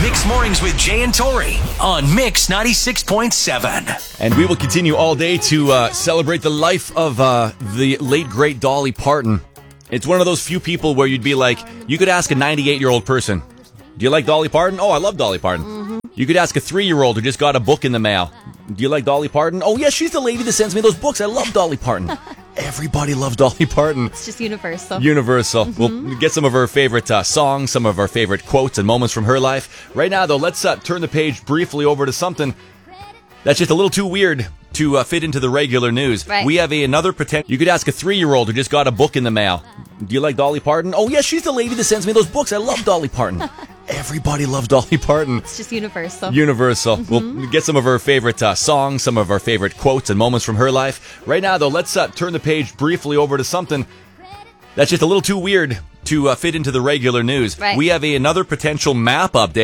Mix Mornings with Jay and Tori on Mix 96.7. And we will continue all day to celebrate the life of the late, great Dolly Parton. It's one of those few people where you'd be like, you could ask a 98-year-old person, do you like Dolly Parton? Oh, I love Dolly Parton. Mm-hmm. You could ask a 3-year-old who just got a book in the mail, do you like Dolly Parton? Oh, yeah, she's the lady that sends me those books. I love Dolly Parton. Everybody loves Dolly Parton. It's just universal. Universal. Mm-hmm. We'll get some of her favorite songs, some of our favorite quotes and moments from her life. Right now, though, let's turn the page briefly over to something that's just a little too weird to fit into the regular news. Right. We have another pretend. You could ask a 3-year-old who just got a book in the mail, do you like Dolly Parton? Oh, yeah, she's the lady that sends me those books. I love Dolly Parton. Everybody loves Dolly Parton. It's just universal. Universal. Mm-hmm. We'll get some of her favorite songs, some of our favorite quotes and moments from her life. Right now, though, let's turn the page briefly over to something that's just a little too weird to fit into the regular news. Right. We have another potential map update.